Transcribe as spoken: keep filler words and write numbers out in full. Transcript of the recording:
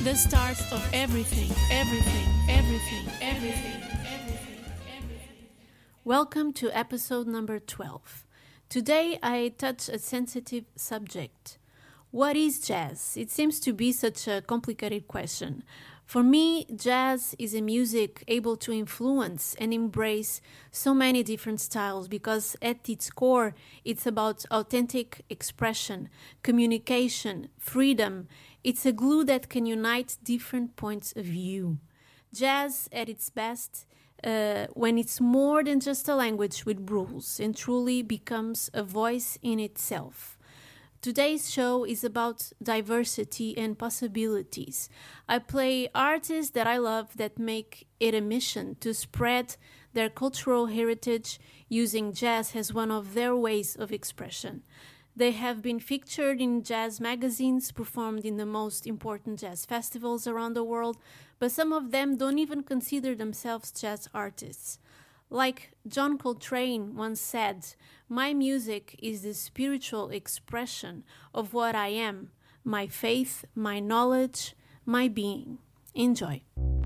the start of everything, everything, everything, everything, everything, everything. Welcome to episode number twelve. Today I touch a sensitive subject. What is jazz? It seems to be such a complicated question. For me, jazz is a music able to influence and embrace so many different styles because at its core, it's about authentic expression, communication, freedom. It's a glue that can unite different points of view. Jazz at its best, uh, when it's more than just a language with rules and truly becomes a voice in itself. Today's show is about diversity and possibilities. I play artists that I love that make it a mission to spread their cultural heritage using jazz as one of their ways of expression. They have been featured in jazz magazines, performed in the most important jazz festivals around the world, but some of them don't even consider themselves jazz artists. Like John Coltrane once said, "My music is the spiritual expression of what I am, my faith, my knowledge, my being." Enjoy.